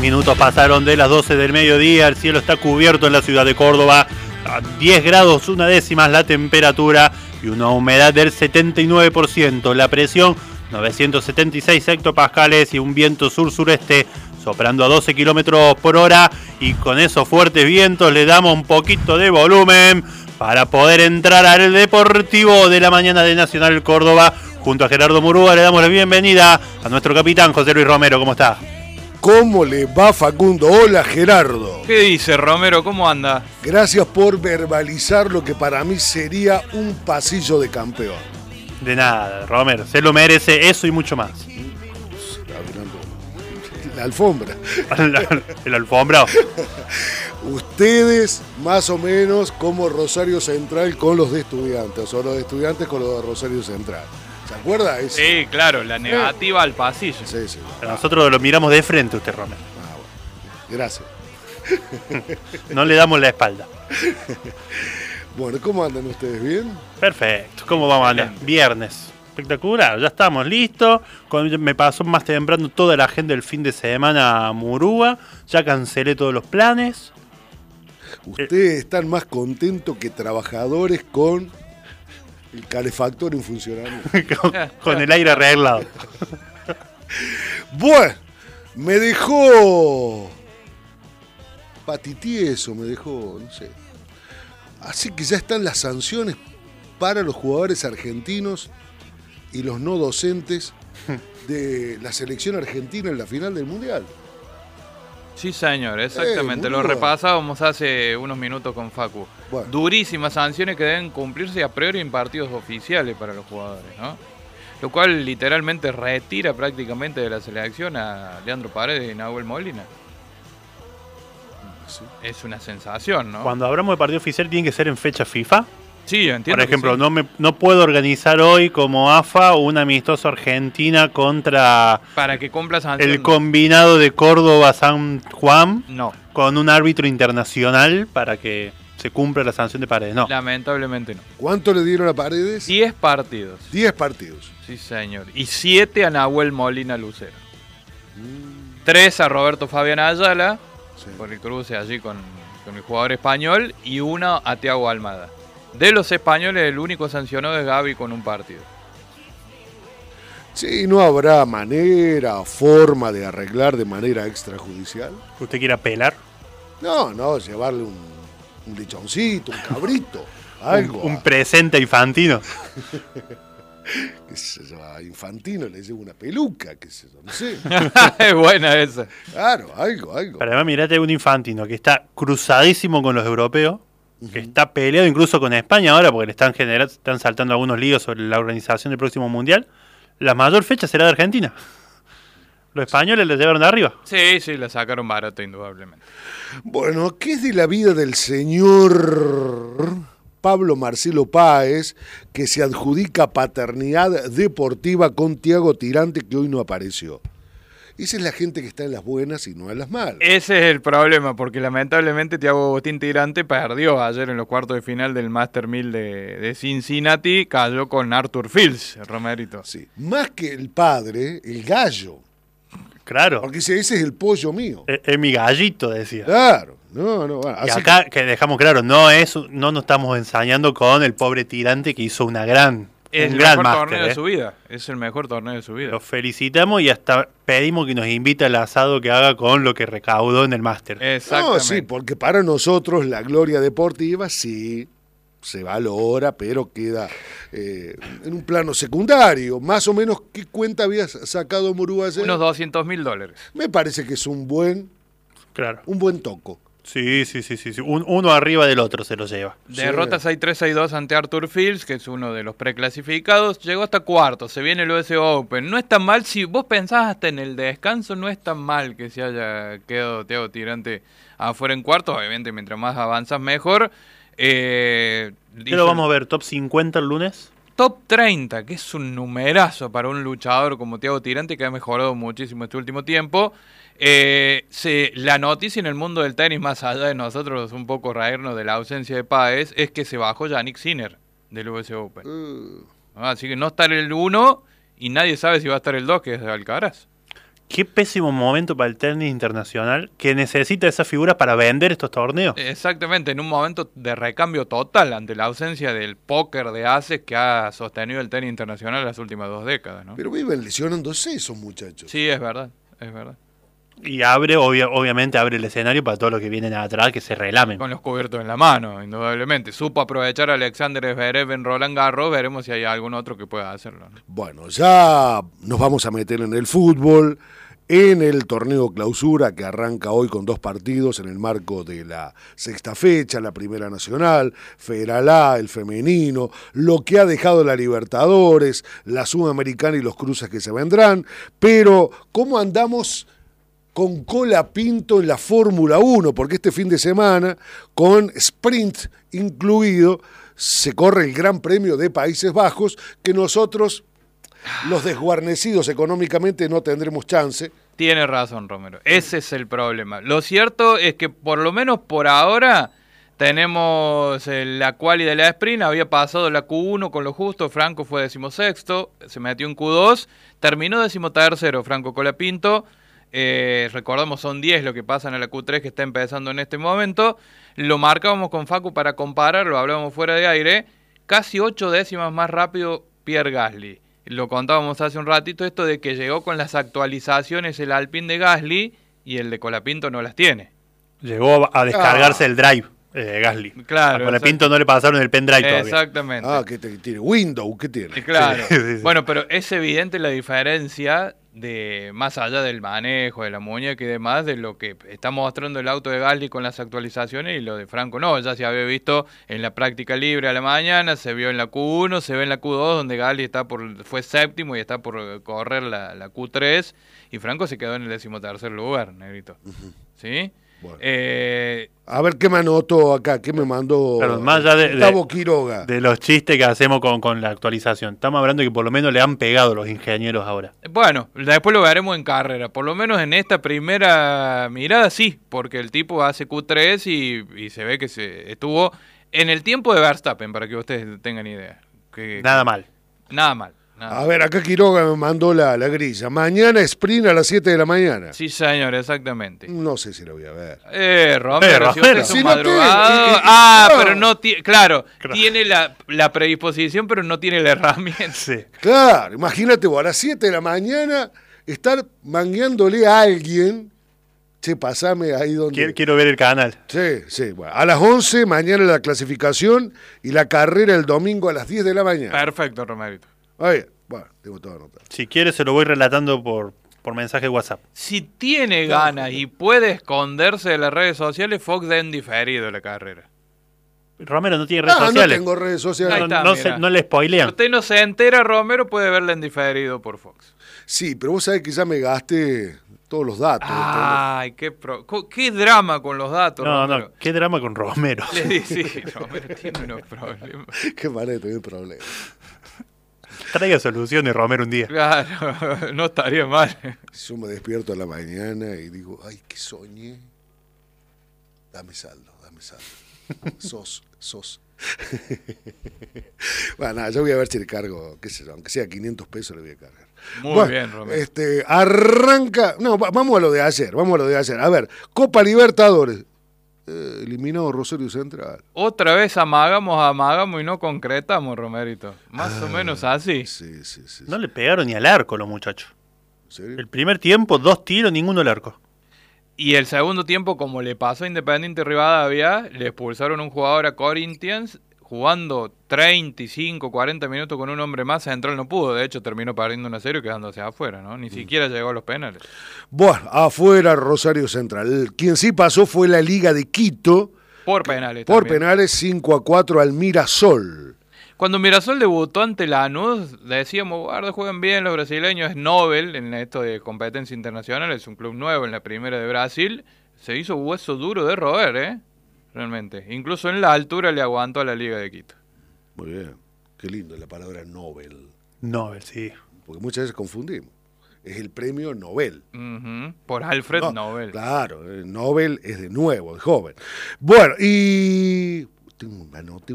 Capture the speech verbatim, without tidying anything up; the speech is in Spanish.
minutos pasaron de las doce del mediodía, el cielo está cubierto en la ciudad de Córdoba, a diez grados una décimas la temperatura y una humedad del setenta y nueve por ciento, la presión novecientos setenta y seis hectopascales y un viento sur-sureste soplando a doce kilómetros por hora, y con esos fuertes vientos le damos un poquito de volumen para poder entrar al Deportivo de la mañana de Nacional Córdoba. Junto a Gerardo Murúa le damos la bienvenida a nuestro capitán José Luis Romero. ¿Cómo está? ¿Cómo le va, Facundo? Hola, Gerardo. ¿Qué dice, Romero? ¿Cómo anda? Gracias por verbalizar lo que para mí sería un pasillo de campeón. De nada, Romero. Se lo merece eso y mucho más. La alfombra. El alfombrado. Ustedes, más o menos, como Rosario Central con los de Estudiantes, o los de Estudiantes con los de Rosario Central. ¿Se acuerda? Es... Sí, claro, la negativa al pasillo. Sí, sí. Nosotros lo miramos de frente, usted, Romero. Ah, bueno. Gracias. No le damos la espalda. Bueno, ¿cómo andan ustedes? ¿Bien? Perfecto. ¿Cómo vamos a andar? Viernes. Espectacular, ya estamos listos. Me pasó más temprano toda la agenda del fin de semana a Murúa. Ya cancelé todos los planes. Ustedes están más contentos que trabajadores con el calefactor en funcionamiento. con, con el aire arreglado. Bueno, me dejó patitieso, me dejó, no sé. Así que ya están las sanciones para los jugadores argentinos y los no docentes de la selección argentina en la final del Mundial. Sí, señor, exactamente. Eh, Lo repasábamos hace unos minutos con Facu. Bueno. Durísimas sanciones que deben cumplirse a priori en partidos oficiales para los jugadores, ¿no? Lo cual literalmente retira prácticamente de la selección a Leandro Paredes y Nahuel Molina. Sí. Es una sensación, ¿no? Cuando hablamos de partido oficial, ¿tiene que ser en fecha FIFA? Sí, entiendo. Por ejemplo, sí. no me no puedo organizar hoy como A F A un amistoso Argentina contra para que cumpla sanción, el combinado de Córdoba-San Juan no. con un árbitro internacional para que se cumpla la sanción de Paredes. No. Lamentablemente no. ¿Cuánto le dieron a Paredes? Diez partidos. Diez partidos. Sí, señor. Y siete a Nahuel Molina Lucero. Mm. Tres a Roberto Fabián Ayala, sí, por el cruce allí con, con el jugador español, y uno a Thiago Almada. De los españoles, el único sancionado es Gavi con un partido. Sí, ¿no habrá manera o forma de arreglar de manera extrajudicial? ¿Usted quiere apelar? No, no, llevarle un, un lechoncito, un cabrito, algo. Un, un presente infantino. ¿Qué sé yo? A Infantino le llevo una peluca, qué sé yo, no sé. Es buena esa. Claro, algo, algo. Pero además, mirate un Infantino que está cruzadísimo con los europeos. Que está peleado incluso con España ahora porque le están generando, están saltando algunos líos sobre la organización del próximo Mundial. La mayor fecha será de Argentina. Los españoles la llevaron de arriba. Sí, sí, la sacaron barato indudablemente. Bueno, ¿qué es de la vida del señor Pablo Marcelo Páez, que se adjudica paternidad deportiva con Thiago Tirante, que hoy no apareció? Esa es la gente que está en las buenas y no en las malas. Ese es el problema, porque lamentablemente Thiago Agustín Tirante perdió ayer en los cuartos de final del Master mil de, de Cincinnati, cayó con Arthur Fields, el Romerito. Sí, más que el padre, el gallo. Claro. Porque ese es el pollo mío. Es, es mi gallito, decía. Claro. No, no, bueno, y así acá, que... que dejamos claro, no es, no nos estamos ensañando con el pobre Tirante que hizo una gran... Es el gran mejor máster, torneo ¿eh? de su vida. Es el mejor torneo de su vida. Lo felicitamos y hasta pedimos que nos invite al asado que haga con lo que recaudó en el máster. Exactamente. No, sí, porque para nosotros la gloria deportiva sí se valora, pero queda eh, en un plano secundario. Más o menos, ¿qué cuenta había sacado Murúa ayer? Unos doscientos mil dólares. Me parece que es un buen, claro, un buen toco. Sí, sí, sí, sí, sí. Un, uno arriba del otro se lo lleva. Derrota seis tres seis dos ante Arthur Fields, que es uno de los preclasificados. Llegó hasta cuarto, se viene el U S Open. No es tan mal, si vos pensás hasta en el descanso, no es tan mal que se haya quedado Thiago Tirante afuera en cuarto. Obviamente, mientras más avanzas, mejor. Eh, ¿Qué lo vamos a ver? ¿Top cincuenta el lunes? Top treinta, que es un numerazo para un luchador como Thiago Tirante, que ha mejorado muchísimo este último tiempo. Eh, se, la noticia en el mundo del tenis, más allá de nosotros un poco reírnos de la ausencia de Páez, es que se bajó Yannick Sinner del U S Open. Uh. Así que no está el uno y nadie sabe si va a estar el dos, que es Alcaraz. Qué pésimo momento para el tenis internacional que necesita esa figura para vender estos torneos. Exactamente, en un momento de recambio total ante la ausencia del póker de ases que ha sostenido el tenis internacional las últimas dos décadas, ¿no? Pero viven lesionándose esos muchachos. Sí, es verdad, es verdad. Y abre, obvia, obviamente, abre el escenario para todos los que vienen atrás que se relamen. Con los cubiertos en la mano, indudablemente. Supo aprovechar a Alexander Zverev en Roland Garros, veremos si hay algún otro que pueda hacerlo, ¿no? Bueno, ya nos vamos a meter en el fútbol, en el torneo clausura que arranca hoy con dos partidos en el marco de la sexta fecha, la Primera Nacional, Federal A, el femenino, lo que ha dejado la Libertadores, la Sudamericana y los cruces que se vendrán, pero ¿cómo andamos con Colapinto en la Fórmula uno? Porque este fin de semana, con sprint incluido, se corre el Gran Premio de Países Bajos, que nosotros, los desguarnecidos económicamente, no tendremos chance. Tiene razón, Romero. Ese es el problema. Lo cierto es que por lo menos por ahora tenemos la quali de la sprint, había pasado la Q uno con lo justo, Franco fue decimosexto, se metió en Q dos, terminó decimotercero Franco Colapinto. Eh, recordamos, son diez lo que pasan a la Q tres que está empezando en este momento. Lo marcábamos con Facu para comparar, lo hablábamos fuera de aire. Casi ocho décimas más rápido Pierre Gasly. Lo contábamos hace un ratito, esto de que llegó con las actualizaciones el Alpine de Gasly y el de Colapinto no las tiene. Llegó a descargarse Ah. el drive, eh, Gasly. Claro, A Colapinto no le pasaron el pendrive todavía. Exactamente. Ah, ¿qué te- tiene? Windows, ¿qué tiene? Claro. Sí, sí, sí. Bueno, pero es evidente la diferencia de más allá del manejo, de la muñeca y demás, de lo que está mostrando el auto de Gasly con las actualizaciones y lo de Franco no. Ya se había visto en la práctica libre a la mañana, se vio en la Q uno, se ve en la Q dos, donde Gasly está por, fue séptimo y está por correr la, la Q tres, y Franco se quedó en el decimotercer lugar, negrito. ¿Sí? Bueno. Eh, A ver qué me anotó acá, qué me mandó Claro, más allá de- Gustavo de- Quiroga. De los chistes que hacemos con, con la actualización. Estamos hablando de que por lo menos le han pegado los ingenieros ahora. Bueno, después lo veremos en carrera. Por lo menos en esta primera mirada sí, porque el tipo hace Q tres y, y se ve que se estuvo en el tiempo de Verstappen, para que ustedes tengan idea. Que, Nada mal. Nada mal. Nada A mal. ver, acá Quiroga me mandó la, la grilla. Mañana sprint a las siete de la mañana. Sí, señor, exactamente. No sé si lo voy a ver. Eh, Romero, Eh, si usted Romero. es un Si no te- madrugado... y- y- ah, no. pero no tiene... Claro, Claro. tiene la, la predisposición, pero no tiene la herramienta. Sí. Claro, imagínate vos, a las siete de la mañana estar mangueándole a alguien. Che, pasame ahí donde... Quiero, quiero ver el canal. Sí, sí. Bueno, a las once, mañana la clasificación y la carrera el domingo a las diez de la mañana. Perfecto, Romerito. Ahí, bueno, tengo todo anotado. Si quiere se lo voy relatando por, por mensaje de WhatsApp. Si tiene ganas y puede esconderse de las redes sociales, Fox da en diferido la carrera. Romero no tiene redes Ah, no sociales. tengo redes Ahí sociales. No, está, no mira. se- no le Si spoilean. usted no se entera, Romero puede verla en diferido por Fox. Sí, pero vos sabés que ya me gasté todos los datos. Ay, qué, pro- co- qué drama con los datos, No, Romero. no, qué drama con Romero. Le dice, sí, Romero tiene unos problemas. entonces- Qué manera, tengo problema. Traiga soluciones, Romero, un día. Claro, no estaría mal. Yo me despierto a la mañana y digo, ay, que soñé. Dame saldo, dame saldo. Sos, sos. Bueno, nada, yo voy a ver si le cargo, qué sé yo, aunque sea quinientos pesos le voy a cargar. Muy Bueno, bien, Romero. Este, arranca, no, va- vamos a lo de ayer, vamos a lo de ayer. A ver, Copa Libertadores, eh, eliminado Rosario Central. Otra vez amagamos, amagamos y no concretamos, Romerito. Más Ah. o menos así. Sí, sí, sí. No le pegaron ni al arco los muchachos. ¿En serio? El primer tiempo, dos tiros, ninguno al arco. Y el segundo tiempo, como le pasó a Independiente Rivadavia, le expulsaron a un jugador a Corinthians, jugando treinta y cinco, cuarenta minutos con un hombre más, Central no pudo, de hecho terminó perdiendo una serie y quedándose afuera, ¿no? Ni siquiera llegó a los penales. Bueno, afuera Rosario Central. Quien sí pasó fue la Liga de Quito, Por penales por también. penales cinco a cuatro al Mirasol. Cuando Mirasol debutó ante Lanús, decíamos, guarda, juegan bien los brasileños, es Nobel en esto de competencia internacional, es un club nuevo en la primera de Brasil, se hizo hueso duro de roer, ¿eh? Realmente. Incluso en la altura le aguantó a la Liga de Quito. Muy bien, qué lindo la palabra Nobel, Nobel, sí. porque muchas veces confundimos. Es el premio Nobel. Ujú, por Alfred No, Nobel. Claro, el Nobel es de nuevo, de joven. Bueno, y tengo una nota.